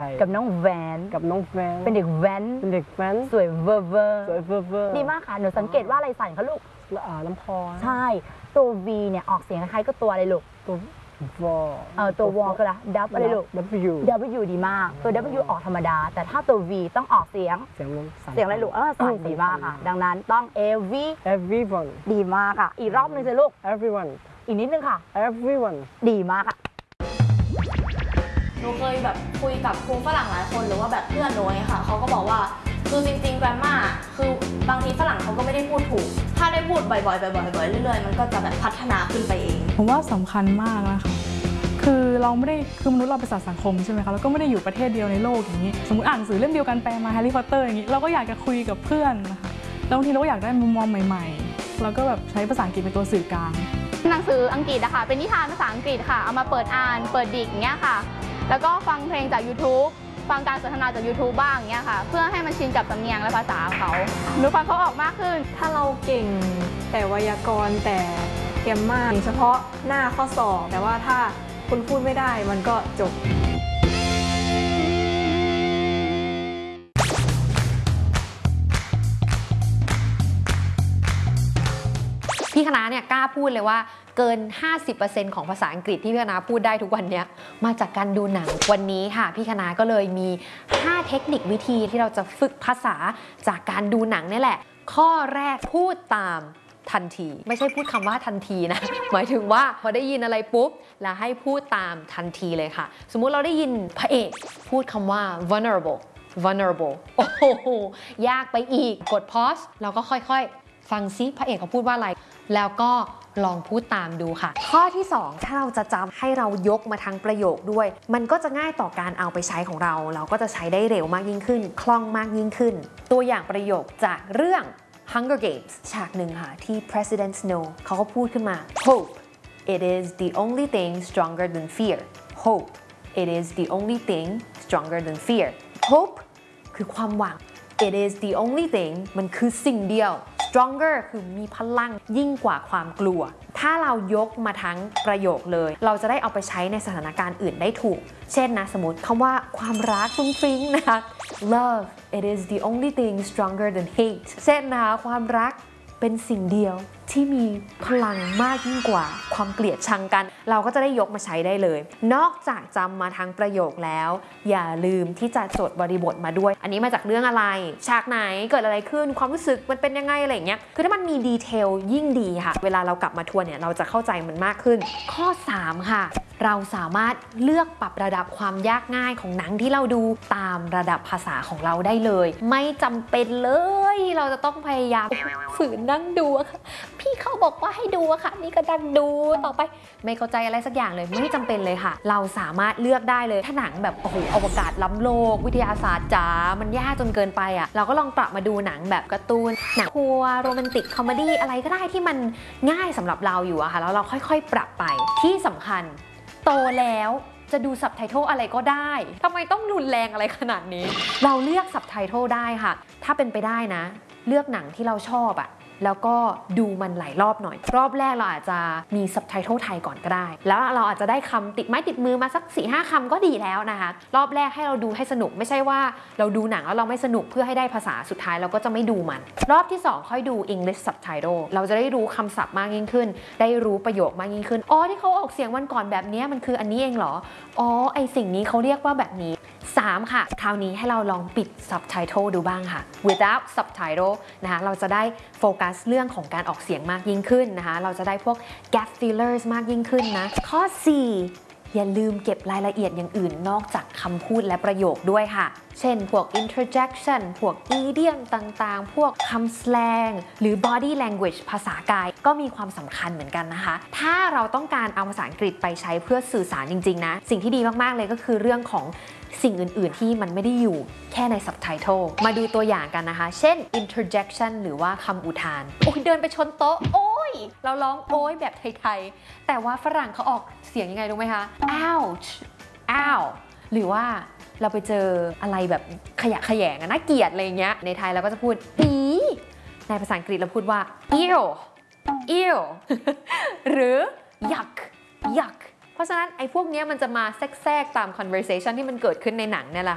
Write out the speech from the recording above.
กับน้องแวนเป็นเด็กแว้นสวยเวอร์ดีมากค่ะหนูสังเกตว่าอะไรสั่นคะลูกน้ำพอใช่ตัว V เนี่ยออกเสียงคล้ายๆก็ตัวอะไรลูกตัววอลก็ละดับอะไรลูก W ดีมากตัว W ออกธรรมดาแต่ถ้าตัว V ต้องออกเสียงอะไรลูกสั่นดีมากค่ะดังนั้นต้อง everyone ดีมากค่ะอีกรอบนึงสิลูก everyone อีกนิดนึงค่ะ everyone ดีมากค่ะหนูเคยแบบคุยกับครูฝรั่งหลายคนหรือว่าแบบเพื่อนหนูไงค่ะเขาก็บอกว่าคือจริงๆแกรมมาคือบางทีฝรั่งเขาก็ไม่ได้พูดถูกถ้าได้พูดบ่อยๆเรื่อยๆมันก็จะแบบพัฒนาขึ้นไปเองผมว่าสำคัญมากนะคะคือเราไม่ได้คือมนุษย์เราเป็นสัตว์สังคมใช่ไหมคะแล้วก็ไม่ได้อยู่ประเทศเดียวในโลกอย่างนี้สมมติอ่านหนังสือเล่มเดียวกันแปลมาแฮร์รี่พอตเตอร์อย่างนี้เราก็อยากจะคุยกับเพื่อนนะคะแล้วบางทีเราก็อยากได้มุมมองใหม่ๆเราก็แบบใช้ภาษาอังกฤษเป็นตัวสื่อกลางหนังสืออังกฤษอะค่ะเป็นนิทานภาษาอังกฤษค่ะเอามาเปิดอ่านเปิดดิกอย่างเงี้ยค่ะแล้วก็ฟังเพลงจาก YouTube ฟังการสนทนาจาก YouTube บ้างอย่างเงี้ยค่ะเพื่อให้มันชินกับสำเนียงและภาษาเขาหนูฟังเขาออกมากขึ้นถ้าเราเก่งแต่ไวยากรณ์แต่แกรมมาเฉพาะหน้าข้อสอบแต่ว่าถ้าคุณพูดไม่ได้มันก็จบพี่คณะเนี่ยกล้าพูดเลยว่าเกิน 50% ของภาษาอังกฤษที่พี่คณะพูดได้ทุกวันนี้มาจากการดูหนังวันนี้ค่ะพี่คณะก็เลยมี5เทคนิควิธีที่เราจะฝึกภาษาจากการดูหนังนี่แหละข้อแรกพูดตามทันทีไม่ใช่พูดคำว่าทันทีนะหมายถึงว่าพอได้ยินอะไรปุ๊บแล้วให้พูดตามทันทีเลยค่ะสมมุติเราได้ยินพระเอกพูดคำว่า vulnerable โอ้โหยากไปอีกกด pause เราก็ค่อยๆฟังซิพระเอกเขาพูดว่าอะไรแล้วก็ลองพูดตามดูค่ะข้อที่2ถ้าเราจะจำให้เรายกมาทั้งประโยคด้วยมันก็จะง่ายต่อการเอาไปใช้ของเราเราก็จะใช้ได้เร็วมากยิ่งขึ้นคล่องมากยิ่งขึ้นตัวอย่างประโยคจากเรื่อง Hunger Games ฉากหนึ่งค่ะที่ President Snow เขาก็พูดขึ้นมา Hope it is the only thing stronger than fear Hope it is the only thing stronger than fear Hope คือความหวัง it is the only thing มันคือสิ่งเดียว stronger คือมีพลังยิ่งกว่าความกลัวถ้าเรายกมาทั้งประโยคเลยเราจะได้เอาไปใช้ในสถานการณ์อื่นได้ถูกเช่นนะสมมติคำว่าความรักฟุ้งฟิ้งนะคะ love it is the only thing stronger than hate เช่นนะคะความรักเป็นสิ่งเดียวที่มีพลังมากยิ่งกว่าความเกลียดชังกันเราก็จะได้ยกมาใช้ได้เลยนอกจากจำมาทั้งประโยคแล้วอย่าลืมที่จะจดบริบทมาด้วยอันนี้มาจากเรื่องอะไรฉากไหนเกิดอะไรขึ้นความรู้สึกมันเป็นยังไงอะไรอย่างเงี้ยคือถ้ามันมีดีเทลยิ่งดีค่ะเวลาเรากลับมาทวนเนี่ยเราจะเข้าใจมันมากขึ้นข้อ3ค่ะเราสามารถเลือกปรับระดับความยากง่ายของหนังที่เราดูตามระดับภาษาของเราได้เลยไม่จำเป็นเลยเราจะต้องพยายามฝืนนั่งดูค่ะพี่เขาบอกว่าให้ดูอะค่ะนี่ก็ดันดูต่อไปไม่เข้าใจอะไรสักอย่างเลยไม่จำเป็นเลยค่ะเราสามารถเลือกได้เลยถ้าหนังแบบโอ้โหอวกาศล้ำโลกวิทยาศาสตร์จ๋ามันยากจนเกินไปอะเราก็ลองปรับมาดูหนังแบบการ์ตูนหนังครัวโรแมนติกคอมเมดี้อะไรก็ได้ที่มันง่ายสำหรับเราอยู่อะค่ะแล้วเราค่อยๆปรับไปที่สำคัญโตแล้วจะดูซับไตเติลอะไรก็ได้ทำไมต้องรุนแรงอะไรขนาดนี้เราเลือกซับไตเติลได้ค่ะถ้าเป็นไปได้นะเลือกหนังที่เราชอบอะแล้วก็ดูมันหลายรอบหน่อยรอบแรกเราอาจจะมีซับไตเติลไทยก่อนก็ได้แล้วเราอาจจะได้คำติดไม้ติดมือมาสัก 4-5 คำก็ดีแล้วนะคะรอบแรกให้เราดูให้สนุกไม่ใช่ว่าเราดูหนังแล้วเราไม่สนุกเพื่อให้ได้ภาษาสุดท้ายเราก็จะไม่ดูมันรอบที่2ค่อยดู English Subtitle เราจะได้รู้คำศัพท์มากยิ่งขึ้นได้รู้ประโยคมากยิ่งขึ้นอ๋อที่เขาออกเสียงวันก่อนแบบนี้มันคืออันนี้เองเหรออ๋อไอสิ่งนี้เขาเรียกว่าแบบนี้3ค่ะคราวนี้ให้เราลองปิด Subtitle ดูบ้างค่ะ without subtitle นะคะเราจะได้โฟกัสเรื่องของการออกเสียงมากยิ่งขึ้นนะคะเราจะได้พวก gap fillers มากยิ่งขึ้นนะข้อ4อย่าลืมเก็บรายละเอียดอย่างอื่นนอกจากคำพูดและประโยคด้วยค่ะเช่นพวก interjection พวก idiom ต่างๆพวกคำ slang หรือ body language ภาษากายก็มีความสำคัญเหมือนกันนะคะถ้าเราต้องการเอาภาษาอังกฤษไปใช้เพื่อสื่อสารจริงๆนะสิ่งที่ดีมากๆเลยก็คือเรื่องของสิ่งอื่นๆที่มันไม่ได้อยู่แค่ใน subtitle มาดูตัวอย่างกันนะคะเช่น interjection หรือว่าคำอุทานโอ้ยเดินไปชนโต๊ะโอ้ยเราร้องโอ้ยแบบไทยๆแต่ว่าฝรั่งเขาออกเสียงยังไงรู้ไหมคะ ouch ow หรือว่าเราไปเจออะไรแบบขยะแขยงน่าเกลียดอะไรเงี้ยในไทยเราก็จะพูดอีในภาษาอังกฤษเราพูดว่า ew หรือ yuck เพราะฉะนั้นไอ้พวกนี้มันจะมาแทรกตาม conversation ที่มันเกิดขึ้นในหนังเนี่ยแหละ